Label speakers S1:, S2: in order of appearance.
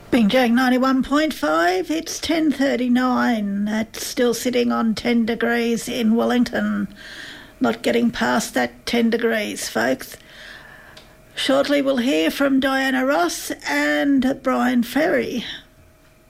S1: Bing Jag 91.5, it's 10:39. That's still sitting on 10 degrees in Wellington. Not getting past that 10 degrees, folks. Shortly we'll hear from Diana Ross and Brian Ferry.